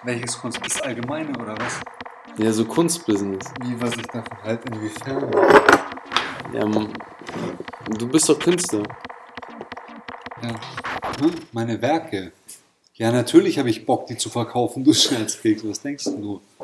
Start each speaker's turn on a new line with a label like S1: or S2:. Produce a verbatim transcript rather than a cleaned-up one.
S1: Welches Kunst? Das Allgemeine oder was?
S2: Ja, so Kunstbusiness.
S1: Wie, was ich davon halte, inwiefern?
S2: Ja, m- du bist doch Künstler.
S1: Ja. Hm? Meine Werke. Ja, natürlich habe ich Bock, die zu verkaufen, du Scherzkeks. Was denkst du?